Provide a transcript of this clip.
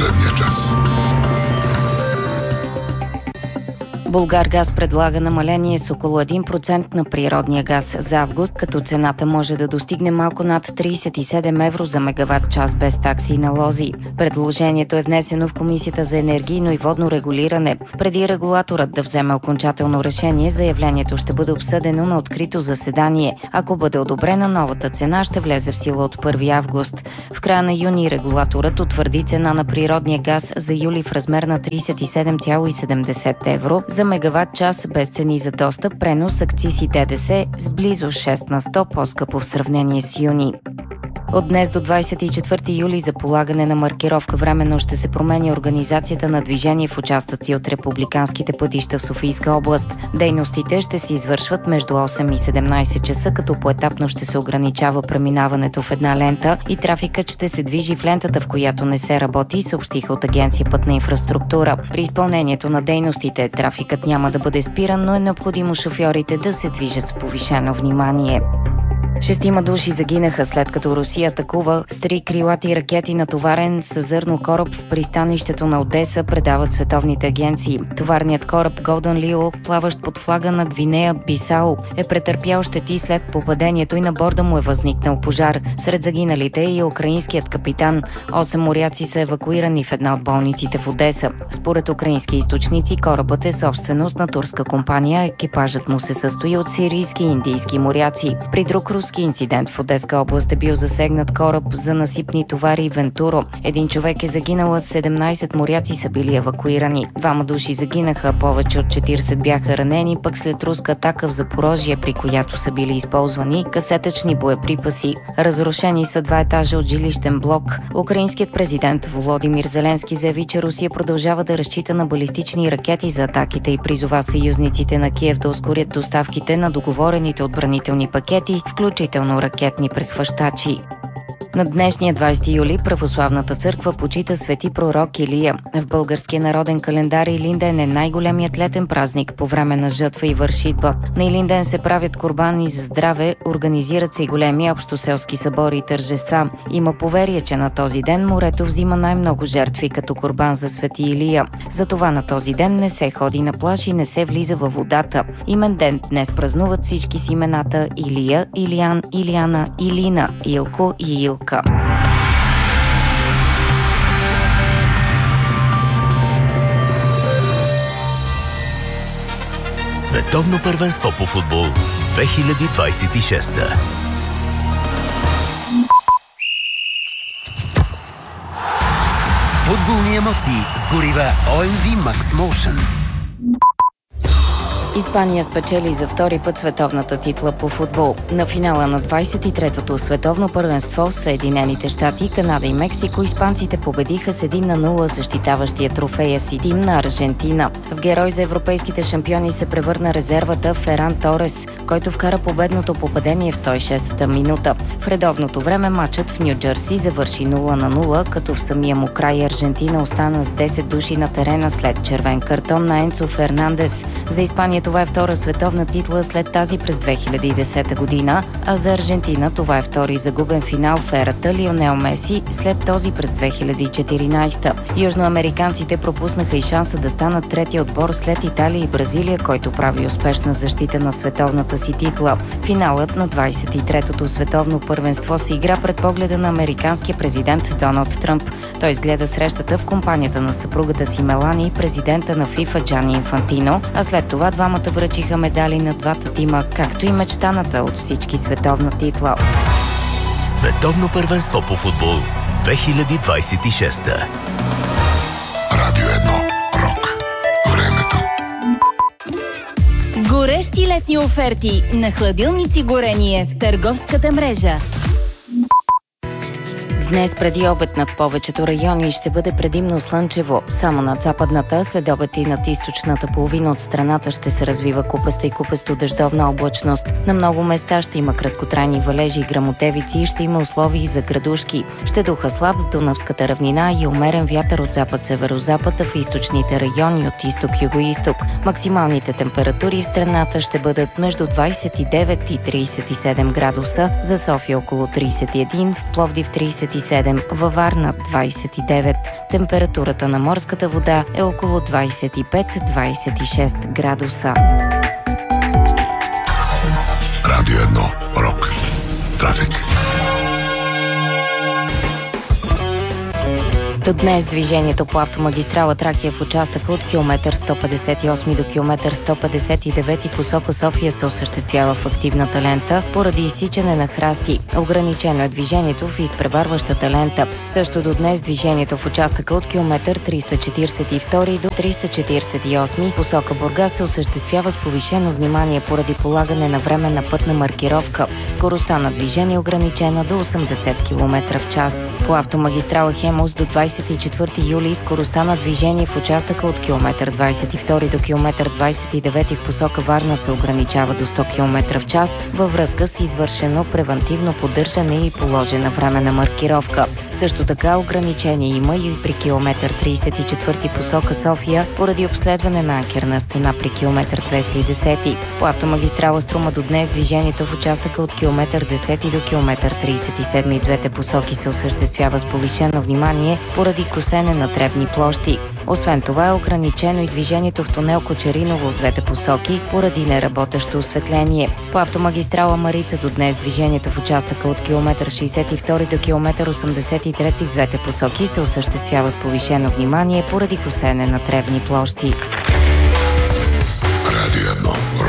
последния час. Булгаргаз предлага намаление с около 1% на природния газ за август, като цената може да достигне малко над 37 евро за мегаватт час без такси и налози. Предложението е внесено в Комисията за енергийно и водно регулиране. Преди регулаторът да вземе окончателно решение, заявлението ще бъде обсъдено на открито заседание. Ако бъде одобрена, новата цена ще влезе в сила от 1 август. В края на юни регулаторът утвърди цена на природния газ за юли в размер на 37,70 евро за мегаватт час без цени за достъп, пренос, акциз и ДДС с близо 6 на 100 по-скъпо в сравнение с юни. От днес до 24 юли за полагане на маркировка временно ще се променя организацията на движение в участъци от републиканските пътища в Софийска област. Дейностите ще се извършват между 8 и 17 часа, като поетапно ще се ограничава преминаването в една лента и трафикът ще се движи в лентата, в която не се работи, съобщиха от Агенция Пътна инфраструктура. При изпълнението на дейностите трафикът няма да бъде спиран, но е необходимо шофьорите да се движат с повишено внимание. 6 души загинаха след като Русия атакува с 3 крилати ракети натоварен с зърно кораб в пристанището на Одеса, предават световните агенции. Товарният кораб Golden Leo, плаващ под флага на Гвинея Бисао, е претърпял щети след попадението и на борда му е възникнал пожар. Сред загиналите е и украинският капитан. 8 моряци са евакуирани в една от болниците в Одеса. Според украински източници, корабът е собственост на турска компания, екипажът му се състои от сирийски и индийски моряци. При друг руски инцидент в Одеска област е бил засегнат кораб за насипни товари Вентуро. Един човек е загинал, 17 моряци са били евакуирани. 2 души загинаха, повече от 40 бяха ранени, пък след руска атака в Запорожие, при която са били използвани касетъчни боеприпаси. Разрушени са 2 етажа от жилищен блок. Украинският президент Володимир Зеленски заяви, че Русия продължава да разчита на балистични ракети за атаките и призова съюзниците на Киев да ускорят доставките на договорените отбранителни пакети, включително ракетни прехващачи. На днешния 20 юли православната църква почита свети пророк Илия. В българския народен календар Илинден е най-големият летен празник по време на жътва и вършитба. На Илинден се правят курбани за здраве, организират се и големи общоселски събори и тържества. Има поверие, че на този ден морето взима най-много жертви като курбан за свети Илия. Затова на този ден не се ходи на плаж и не се влиза във водата. Имен ден днес празнуват всички с имената Илия, Илиян, Илияна, Илина, Илко и Илка. Световно първенство по футбол 2026. Футболни емоции с горива OMV Max Motion. Испания спечели за втори път световната титла по футбол. На финала на 23-то световно първенство в Съединените щати, Канада и Мексико испанците победиха с 1-0 защитаващия трофея си тим на Аржентина. В герой за европейските шампиони се превърна резервата Феран Торес, който вкара победното попадение в 106-та минута. В редовното време матчът в Ню Джерси завърши 0-0, като в самия му край Аржентина остана с 10 души на терена след червен картон на Енцо Фернандес. За Испания това е втора световна титла след тази през 2010 година, а за Аржентина това е втори загубен финал в ерата Лионел Меси след този през 2014. Южноамериканците пропуснаха и шанса да станат третия отбор след Италия и Бразилия, който прави успешна защита на световната си титла. Финалът на 23-то световно първенство се игра пред погледа на американския президент Доналд Тръмп. Той изгледа срещата в компанията на съпругата си Мелани и президента на ФИФА Джани Инфантино, а след това двамата връчиха медали на двата тима, както и мечтаната от всички световна титла. Световно първенство по футбол 2026. Радио 1. Рок. Времето. Горещи летни оферти на хладилници горение в търговската мрежа. Днес преди обед над повечето райони ще бъде предимно слънчево. Само над западната, след обед и над източната половина от страната ще се развива купеста и купесто дъждовна облачност. На много места ще има краткотрайни валежи и гръмотевици и ще има условия за градушки. Ще духа слаб в Дунавската равнина и умерен вятър от запад-северозапад, а в източните райони от изток-юго-исток. Максималните температури в страната ще бъдат между 29 и 37 градуса, за София около 31, в Пловдив 37, във Варна 29. Температурата на морската вода е около 25-26 градуса. Радио 1. Рок. Трафик. До днес движението по автомагистрала Тракия в участъка от километър 158 до километър 159 посока София се осъществява в активната лента поради изсичане на храсти. Ограничено е движението в изпреварващата лента. Също до днес движението в участъка от километър 342 до 348 посока Бургас се осъществява с повишено внимание поради полагане на временна пътна маркировка. Скоростта на движение е ограничена до 80 км в час. По автомагистрала Хемус до 24 юли скоростта на движение в участъка от километър 22 до километър 29 в посока Варна се ограничава до 100 км в час във връзка с извършено превантивно поддържане и положена временна маркировка. Също така ограничение има и при километър 34 посока София поради обследване на анкерна стена при километър 210. По автомагистрала Струма до днес движението в участъка от километър 10 до километър 37 в двете посоки се осъществява с повишено внимание поради косене на тревни площи. Освен това е ограничено и движението в тунел Кочериново в двете посоки поради неработещо осветление. По автомагистрала Марица до днес движението в участъка от километър 62 до километър 83 в двете посоки се осъществява с повишено внимание поради косене на тревни площи. Радио 1.